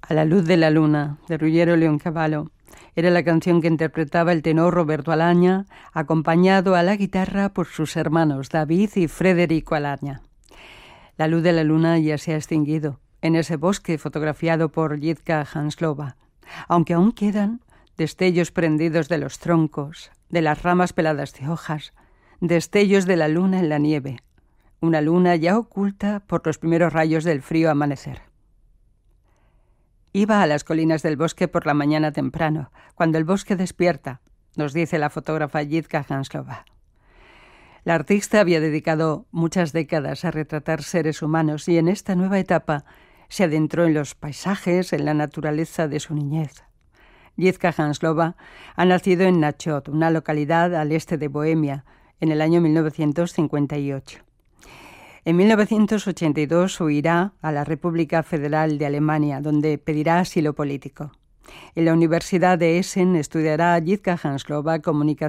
A la luz de la luna, de Ruggero Leoncavallo, era la canción que interpretaba el tenor Roberto Alaña, acompañado a la guitarra por sus hermanos David y Federico Alaña. La luz de la luna ya se ha extinguido en ese bosque fotografiado por Jitka Hanslova, aunque aún quedan destellos prendidos de los troncos, de las ramas peladas de hojas, destellos de la luna en la nieve, una luna ya oculta por los primeros rayos del frío amanecer. Iba a las colinas del bosque por la mañana temprano, cuando el bosque despierta, nos dice la fotógrafa Jitka Hanslova. La artista había dedicado muchas décadas a retratar seres humanos y en esta nueva etapa se adentró en los paisajes, en la naturaleza de su niñez. Jitka Hanslova ha nacido en Nachod, una localidad al este de Bohemia, en el año 1958. En 1982 huirá a la República Federal de Alemania, donde pedirá asilo político. En la Universidad de Essen estudiará Jitka Hanslova comunicación